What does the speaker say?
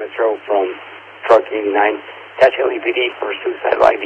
Smith Road from Truck 89. That's LAPD for suicide life.